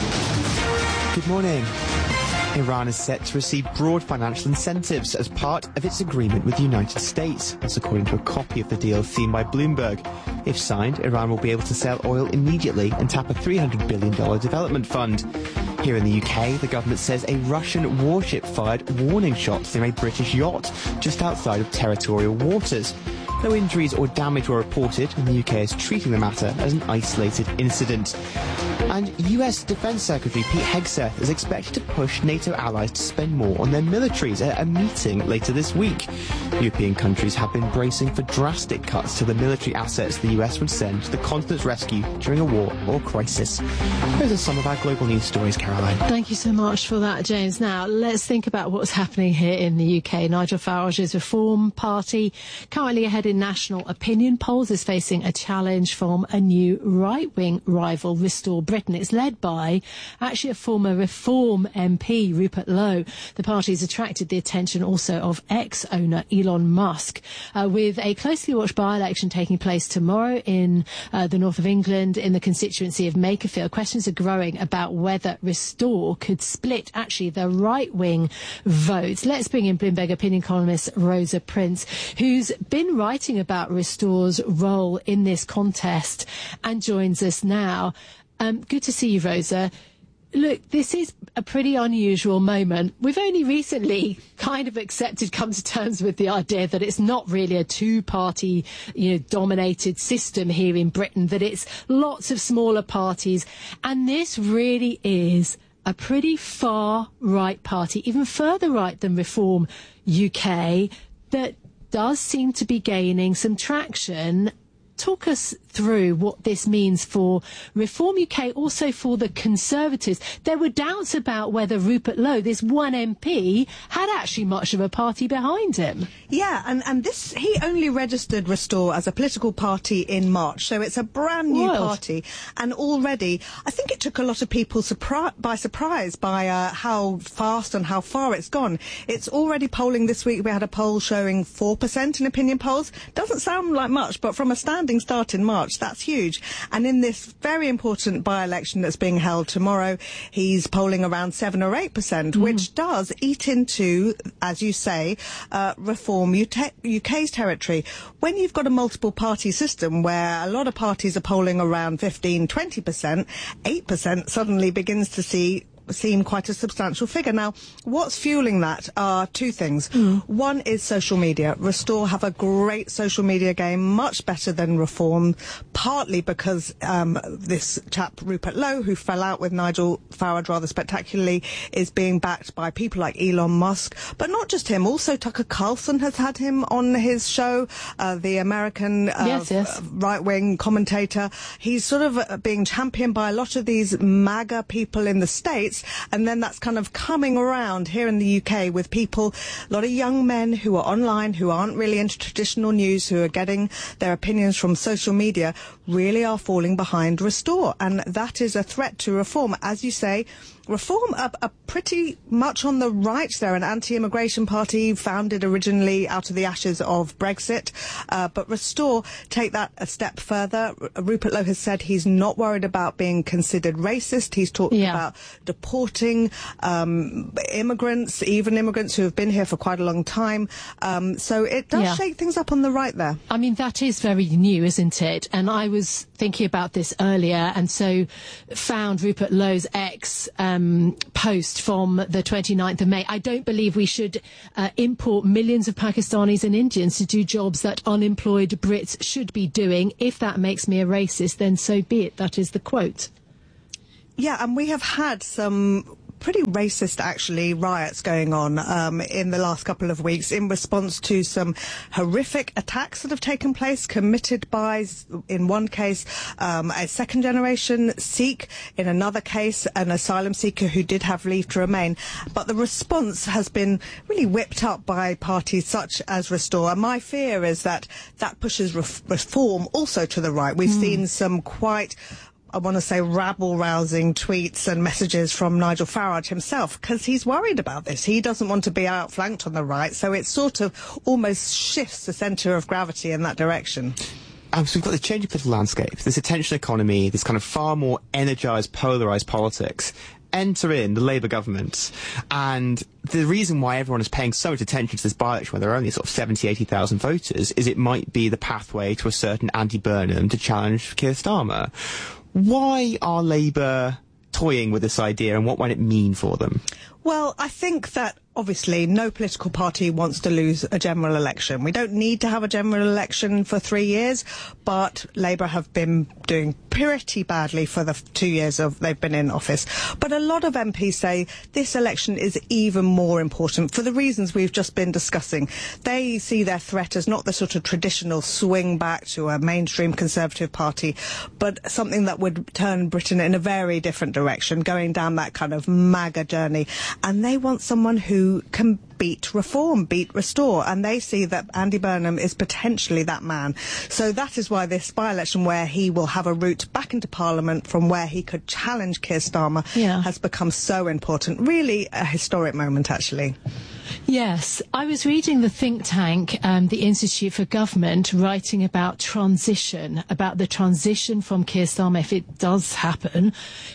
Good morning. Iran is set to receive broad financial incentives as part of its agreement with the United States. That's according to a copy of the deal seen by Bloomberg. If signed, Iran will be able to sell oil immediately and tap a three hundred billion dollars development fund. Here in the U K, the government says a Russian warship fired warning shots near a British yacht just outside of territorial waters. No injuries or damage were reported, and the U K is treating the matter as an isolated incident. And U S Defence Secretary Pete Hegseth is expected to push NATO allies to spend more on their militaries at a meeting later this week. European countries have been bracing for drastic cuts to the military assets the U S would send to the continent's rescue during a war or crisis. Those are some of our global news stories, Caroline. Thank you so much for that, James. Now, let's think about what's happening here in the U K. Nigel Farage's Reform Party, currently ahead in national opinion polls, is facing a challenge from a new right-wing rival, Restore Britain. It's led by actually a former Reform M P, Rupert Lowe. The party has attracted the attention also of ex-owner Elon Musk, uh, with a closely watched by-election taking place tomorrow in uh, the north of England in the constituency of Makerfield. Questions are growing about whether Restore could split actually the right-wing vote. Let's bring in Bloomberg opinion columnist Rosa Prince, who's been writing about Restore's role in this contest and joins us now. Um, good to see you, Rosa. Look, this is a pretty unusual moment. We've only recently kind of accepted, come to terms with the idea that it's not really a two-party, you know, dominated system here in Britain, that it's lots of smaller parties. And this really is a pretty far right party, even further right than Reform U K, that does seem to be gaining some traction. Talk us through what this means for Reform U K, also for the Conservatives. There were doubts about whether Rupert Lowe, this one M P, had actually much of a party behind him. Yeah, and, and this he only registered Restore as a political party in March, so it's a brand new Wild. party. And already, I think it took a lot of people surpri- by surprise by uh, how fast and how far it's gone. It's already polling this week. We had a poll showing four percent in opinion polls. Doesn't sound like much, but from a stand start in March, that's huge. And in this very important by-election that's being held tomorrow, he's polling around seven or eight percent, mm. which does eat into, as you say, uh, Reform U K's territory. When you've got a multiple party system where a lot of parties are polling around fifteen, twenty percent, eight percent suddenly begins to see seem quite a substantial figure. Now, what's fueling that are two things. Mm. One is social media. Restore have a great social media game, much better than Reform, partly because um, this chap, Rupert Lowe, who fell out with Nigel Farage rather spectacularly, is being backed by people like Elon Musk. But not just him, also Tucker Carlson has had him on his show, uh, the American uh, yes, yes. right-wing commentator. He's sort of uh, being championed by a lot of these MAGA people in the States, votes, and then that's kind of coming around here in the U K with people, a lot of young men who are online, who aren't really into traditional news, who are getting their opinions from social media, really are falling behind Restore, and that is a threat to reform. As you say, Reform are, are pretty much on the right. They're an anti-immigration party founded originally out of the ashes of Brexit. Uh, but Restore take that a step further. R- Rupert Lowe has said he's not worried about being considered racist. He's talked yeah. about deporting um, immigrants, even immigrants who have been here for quite a long time. Um, so it does yeah. shake things up on the right there. I mean, that is very new, isn't it? And I was thinking about this earlier, and so found Rupert Lowe's ex um, post from the twenty-ninth of May. I don't believe we should uh, import millions of Pakistanis and Indians to do jobs that unemployed Brits should be doing. If that makes me a racist, then so be it. That is the quote. Yeah, and we have had some pretty racist, actually, riots going on um, in the last couple of weeks in response to some horrific attacks that have taken place, committed by, in one case, um, a second-generation Sikh, in another case, an asylum seeker who did have leave to remain. But the response has been really whipped up by parties such as Restore. And my fear is that that pushes ref- reform also to the right. We've mm. seen some quite, I want to say, rabble-rousing tweets and messages from Nigel Farage himself, because he's worried about this. He doesn't want to be outflanked on the right, so it sort of almost shifts the centre of gravity in that direction. Um, so we've got the changing political landscape, this attention economy, this kind of far more energised, polarised politics. Enter in the Labour government, and the reason why everyone is paying so much attention to this by-election, where there are only sort of seventy, eighty thousand voters, is it might be the pathway to a certain Andy Burnham to challenge Keir Starmer. Why are Labour toying with this idea, and what might it mean for them? Well, I think that obviously no political party wants to lose a general election. We don't need to have a general election for three years, but Labour have been doing pretty badly for the two years of they've been in office. But a lot of M Ps say this election is even more important for the reasons we've just been discussing. They see their threat as not the sort of traditional swing back to a mainstream Conservative party, but something that would turn Britain in a very different direction, going down that kind of MAGA journey. And they want someone who can beat Reform, beat Restore, and they see that Andy Burnham is potentially that man. So that is why this by-election, where he will have a route back into Parliament from where he could challenge Keir Starmer, yeah. has become so important. Really a historic moment, actually. Yes, I was reading the think tank, um, the Institute for Government, writing about transition, about the transition from Keir Starmer, if it does happen,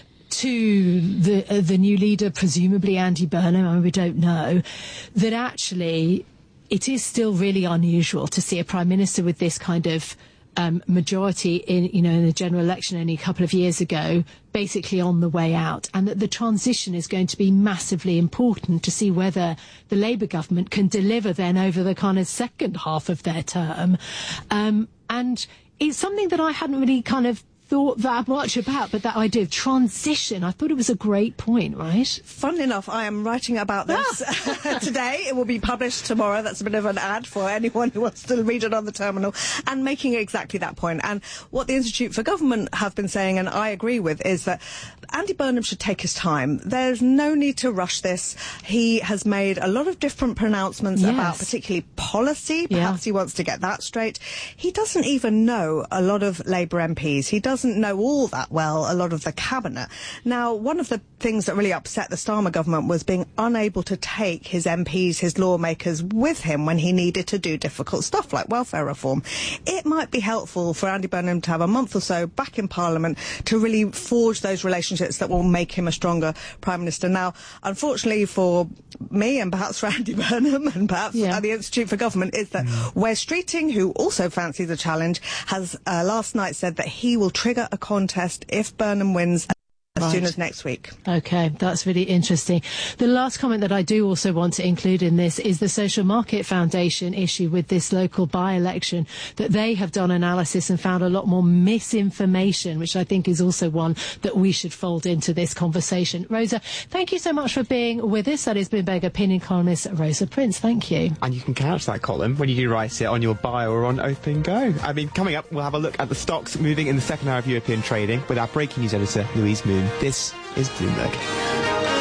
to the uh, the new leader, presumably Andy Burnham, I mean, we don't know, that actually it is still really unusual to see a Prime Minister with this kind of um, majority in, you know, in the general election only a couple of years ago, basically on the way out, and that the transition is going to be massively important to see whether the Labour government can deliver then over the kind of second half of their term. Um, and it's something that I hadn't really kind of thought that much about, but that idea of transition, I thought it was a great point, right? Funnily enough, I am writing about this ah. today. It will be published tomorrow. That's a bit of an ad for anyone who wants to read it on the terminal, and making exactly that point. And what the Institute for Government have been saying, and I agree with, is that Andy Burnham should take his time. There's no need to rush this. He has made a lot of different pronouncements yes. about particularly policy. Perhaps yeah. he wants to get that straight. He doesn't even know a lot of Labour M Ps. He doesn't know all that well a lot of the cabinet. Now, one of the things that really upset the Starmer government was being unable to take his M Ps, his lawmakers, with him when he needed to do difficult stuff like welfare reform. It might be helpful for Andy Burnham to have a month or so back in Parliament to really forge those relationships that will make him a stronger Prime Minister. Now, unfortunately for me, and perhaps for Andy Burnham, and perhaps yeah. the Institute for Government, is that mm. Wes Streeting, who also fancies a challenge, has uh, last night said that he will trigger a contest if Burnham wins as right. soon as next week. OK, that's really interesting. The last comment that I do also want to include in this is the Social Market Foundation issue with this local by-election, that they have done analysis and found a lot more misinformation, which I think is also one that we should fold into this conversation. Rosa, thank you so much for being with us. That is Bloomberg opinion columnist Rosa Prince. Thank you. And you can couch that column when you do write it on your bio or on Open Go. I mean, coming up, we'll have a look at the stocks moving in the second hour of European trading with our breaking news editor, Louise Moon. This is Bloomberg.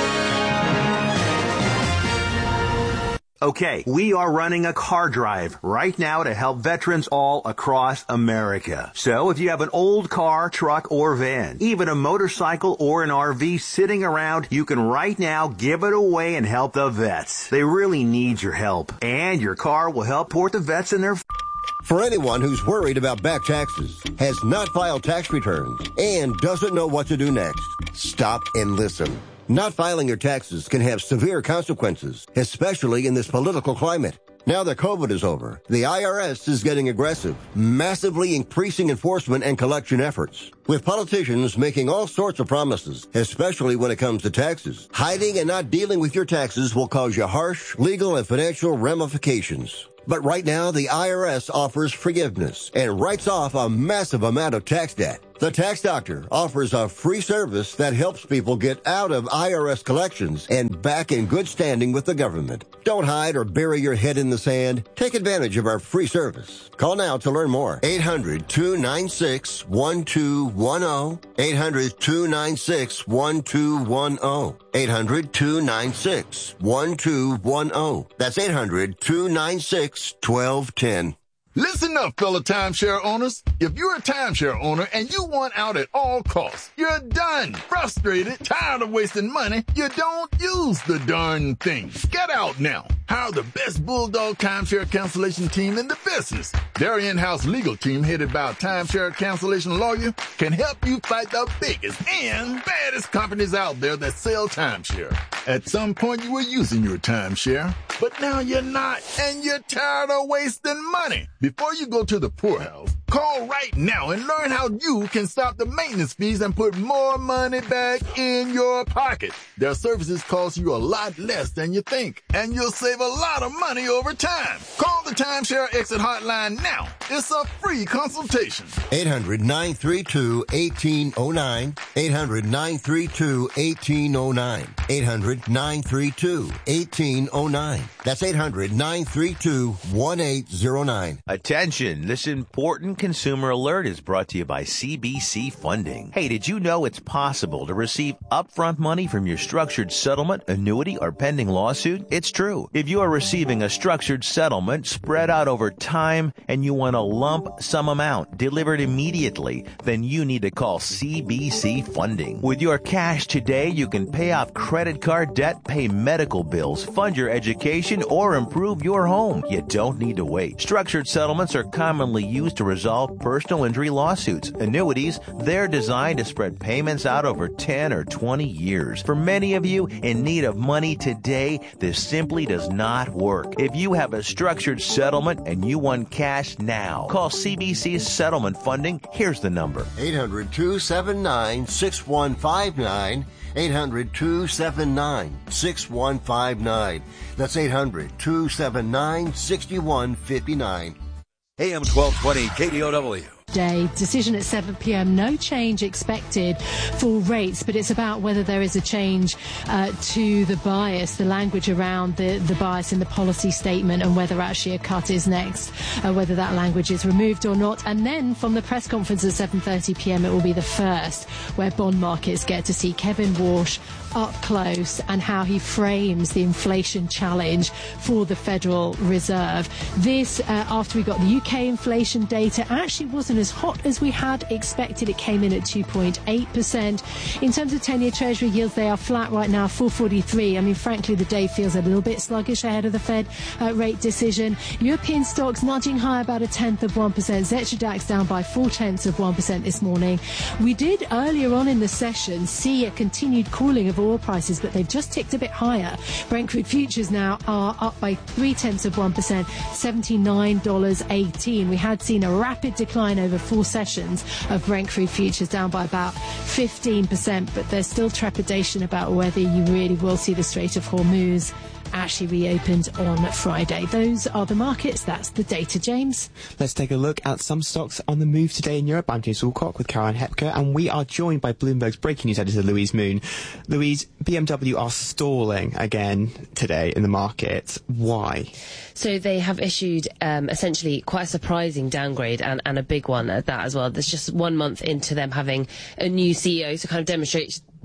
Okay, we are running a car drive right now to help veterans all across America. So if you have an old car, truck, or van, even a motorcycle or an R V sitting around, you can right now give it away and help the vets. They really need your help. And your car will help support the vets in their... For anyone who's worried about back taxes, has not filed tax returns, and doesn't know what to do next, stop and listen. Not filing your taxes can have severe consequences, especially in this political climate. Now that COVID is over, the I R S is getting aggressive, massively increasing enforcement and collection efforts. With politicians making all sorts of promises, especially when it comes to taxes, hiding and not dealing with your taxes will cause you harsh legal and financial ramifications. But right now, the I R S offers forgiveness and writes off a massive amount of tax debt. The Tax Doctor offers a free service that helps people get out of I R S collections and back in good standing with the government. Don't hide or bury your head in the sand. Take advantage of our free service. Call now to learn more. eight hundred, two nine six, one two one zero. eight hundred, two nine six, one two one zero. eight hundred, two nine six, one two one zero. That's eight hundred, two nine six, one two one zero. Listen up, fellow timeshare owners. If you're a timeshare owner and you want out at all costs, you're done, frustrated, tired of wasting money, you don't use the darn thing. Get out now. Hire the best Bulldog timeshare cancellation team in the business. Their in-house legal team, headed by a timeshare cancellation lawyer, can help you fight the biggest and baddest companies out there that sell timeshare. At some point, you were using your timeshare, but now you're not, and you're tired of wasting money. Before you go to the poorhouse, call right now and learn how you can stop the maintenance fees and put more money back in your pocket. Their services cost you a lot less than you think, and you'll save a lot of money over time. Call the Timeshare Exit Hotline now. It's a free consultation. eight hundred, nine three two, one eight zero nine. eight hundred, nine three two, one eight zero nine. eight hundred, nine three two, one eight zero nine. That's eight hundred, nine three two, one eight zero nine. Attention, this important consumer alert is brought to you by C B C Funding. Hey, did you know it's possible to receive upfront money from your structured settlement, annuity, or pending lawsuit? It's true. If you are receiving a structured settlement spread out over time and you want a lump sum amount delivered immediately, then you need to call C B C Funding. With your cash today, you can pay off credit card debt, pay medical bills, fund your education, or improve your home. You don't need to wait. Structured settlements are commonly used to resolve personal injury lawsuits. Annuities, they're designed to spread payments out over ten or twenty years. For many of you in need of money today, this simply does not work. If you have a structured settlement and you want cash now, call C B C Settlement Funding. Here's the number. eight hundred, two seven nine, six one five nine. eight hundred, two seven nine, six one five nine. That's eight hundred, two seven nine, six one five nine. A M twelve twenty K D O W. Day. Decision at seven p.m. No change expected for rates, but it's about whether there is a change uh, to the bias, the language around the, the bias in the policy statement, and whether actually a cut is next, uh, whether that language is removed or not. And then from the press conference at seven thirty p.m. it will be the first where bond markets get to see Kevin Walsh up close and how he frames the inflation challenge for the Federal Reserve. This uh, after we got the U K inflation data, actually wasn't as hot as we had expected. It came in at two point eight percent. In terms of ten-year Treasury yields, they are flat right now, four forty-three. I mean, frankly, the day feels a little bit sluggish ahead of the Fed uh, rate decision. European stocks nudging higher about a tenth of one percent. Xetra DAX down by four tenths of one percent this morning. We did earlier on in the session see a continued cooling of oil prices, but they've just ticked a bit higher. Brent crude futures now are up by three tenths of one percent, seventy-nine dollars and eighteen cents. We had seen a rapid decline over four sessions of Brent crude futures, down by about fifteen percent, but there's still trepidation about whether you really will see the Strait of Hormuz actually reopened on Friday. Those are the markets. That's the data, James. Let's take a look at some stocks on the move today in Europe. I'm James Alcock with Caroline Hepker, and we are joined by Bloomberg's breaking news editor, Louise Moon. Louise, B M W are stalling again today in the market. Why? So they have issued um, essentially quite a surprising downgrade, and, and a big one at that as well. There's just one month into them having a new C E O, so kind of demonstrates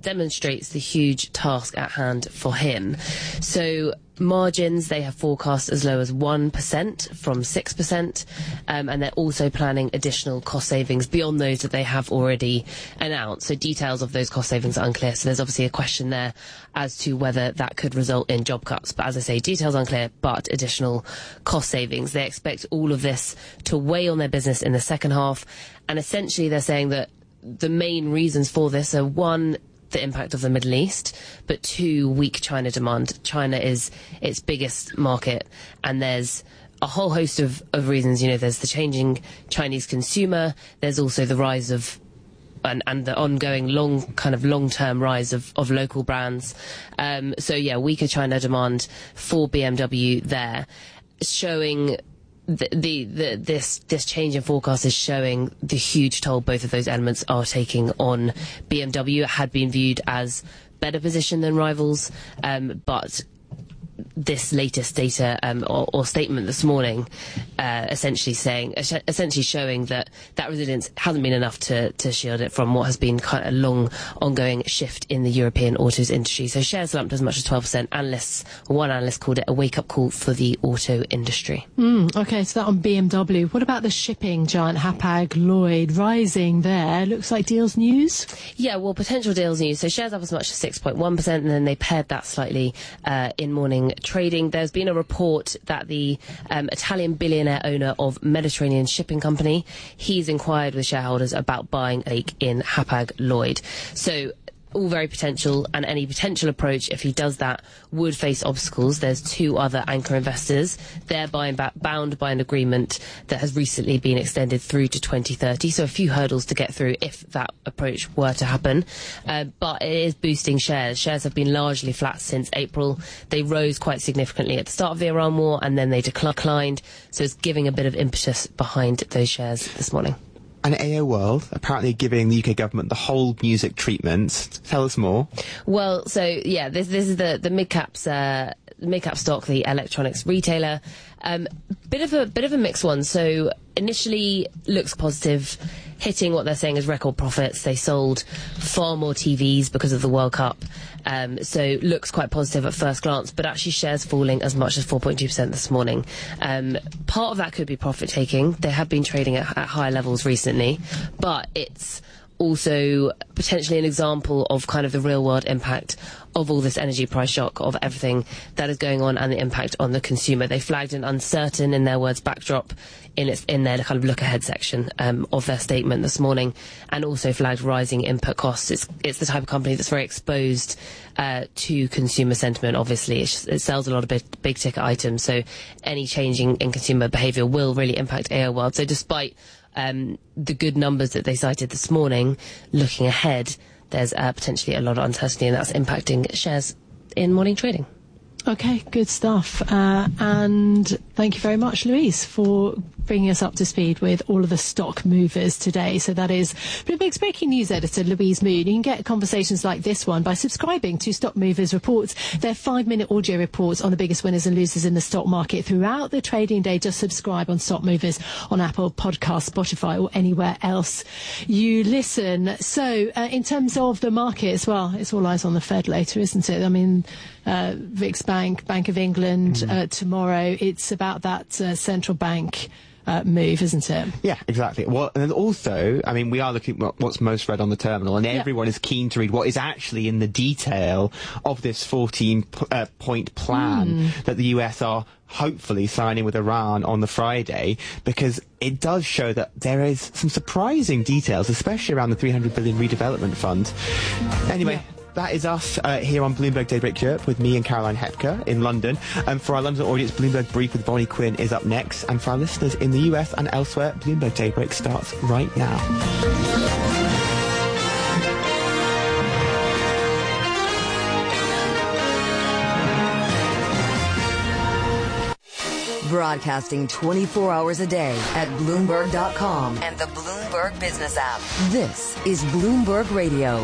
demonstrates the huge task at hand for him. So margins, they have forecast as low as one percent from six percent, um, and they're also planning additional cost savings beyond those that they have already announced. So details of those cost savings are unclear, so there's obviously a question there as to whether that could result in job cuts. But as I say, details unclear, but additional cost savings. They expect all of this to weigh on their business in the second half, and essentially they're saying that the main reasons for this are, one, the impact of the Middle East, but two, weak China demand. China is its biggest market, and there's a whole host of, of reasons. You know, there's the changing Chinese consumer, there's also the rise of and, and the ongoing long kind of long-term rise of, of local brands. Um, so yeah, weaker China demand for B M W there, showing The, the, the, this, this change in forecast is showing the huge toll both of those elements are taking on B M W. It had been viewed as better positioned than rivals, um, but this latest data um, or, or statement this morning uh, essentially saying, essentially showing that that resilience hasn't been enough to, to shield it from what has been quite a long ongoing shift in the European autos industry. So shares slumped as much as twelve percent. Analysts, one analyst called it a wake-up call for the auto industry. Mm, okay, so that on B M W. What about the shipping giant Hapag-Lloyd rising there? Looks like deals news? Yeah, well, potential deals news. So shares up as much as six point one percent, and then they paired that slightly uh, in morning trading. There's been a report that the um, Italian billionaire owner of Mediterranean Shipping Company, he's inquired with shareholders about buying a stake in Hapag-Lloyd. So all very potential, and any potential approach, if he does that, would face obstacles. There's two other anchor investors. They're buying back, bound by an agreement that has recently been extended through to twenty thirty, so a few hurdles to get through if that approach were to happen. Uh, but it is boosting shares. Shares have been largely flat since April. They rose quite significantly at the start of the Iran war, and then they declined, so it's giving a bit of impetus behind those shares this morning. And A O World, apparently giving the U K government the whole music treatment. Tell us more. Well, so, yeah, this this is the, the mid-caps, uh, mid-cap stock, the electronics retailer. Um, bit of a bit of a mixed one. So initially looks positive, hitting what they're saying is record profits. They sold far more T Vs because of the World Cup. Um, so looks quite positive at first glance, but actually shares falling as much as four point two percent this morning. Um, part of that could be profit taking. They have been trading at, at higher levels recently, but it's also potentially an example of kind of the real world impact of all this energy price shock, of everything that is going on and the impact on the consumer. They flagged an uncertain, in their words, backdrop in its in their kind of look ahead section um, of their statement this morning, and also flagged rising input costs. It's it's the type of company that's very exposed uh, to consumer sentiment. Obviously, it, just, it sells a lot of big, big ticket items, so any changing in consumer behaviour will really impact A O World. So despite um, the good numbers that they cited this morning, looking ahead, there's uh, potentially a lot of uncertainty, and that's impacting shares in morning trading. Okay, good stuff. Uh, and thank you very much, Louise, for bringing us up to speed with all of the stock movers today. So that is Bloomberg's breaking news editor, Louise Moon. You can get conversations like this one by subscribing to Stock Movers Reports. They're five-minute audio reports on the biggest winners and losers in the stock market throughout the trading day. Just subscribe on Stock Movers on Apple Podcasts, Spotify, or anywhere else you listen. So uh, in terms of the markets, well, it's all eyes on the Fed later, isn't it? I mean, uh, Vix Bank, Bank of England, mm. uh, tomorrow. It's about that uh, central bank Uh, move, isn't it? Yeah, exactly. Well, and also, I mean, we are looking at what's most read on the terminal, and everyone yeah. is keen to read what is actually in the detail of this fourteen uh, point plan mm. that the U S are hopefully signing with Iran on the Friday, because it does show that there is some surprising details, especially around the three hundred billion redevelopment fund. Anyway. Yeah. That is us uh, here on Bloomberg Daybreak Europe with me and Caroline Hepker in London. And for our London audience, Bloomberg Brief with Bonnie Quinn is up next. And for our listeners in the U S and elsewhere, Bloomberg Daybreak starts right now. Broadcasting twenty-four hours a day at Bloomberg dot com and the Bloomberg Business app. This is Bloomberg Radio.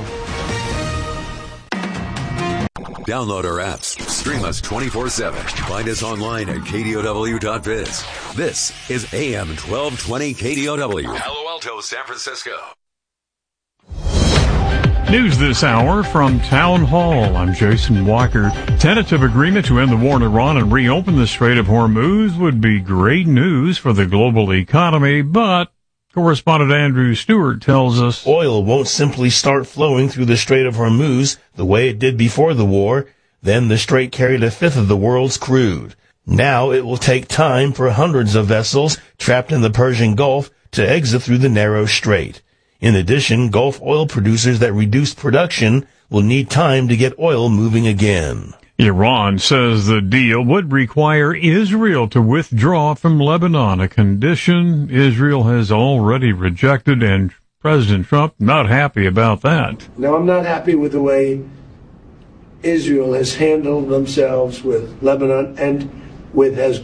Download our apps. Stream us twenty-four seven. Find us online at K D O W dot biz. This is A M twelve twenty K D O W. Palo Alto, San Francisco. News this hour from Town Hall. I'm Jason Walker. Tentative agreement to end the war in Iran and reopen the Strait of Hormuz would be great news for the global economy, but correspondent Andrew Stewart tells us oil won't simply start flowing through the Strait of Hormuz the way it did before the war. Then the strait carried a fifth of the world's crude. Now it will take time for hundreds of vessels trapped in the Persian Gulf to exit through the narrow strait. In addition, Gulf oil producers that reduced production will need time to get oil moving again. Iran says the deal would require Israel to withdraw from Lebanon, a condition Israel has already rejected, and President Trump not happy about that. Now, I'm not happy with the way Israel has handled themselves with Lebanon and with Hezbollah.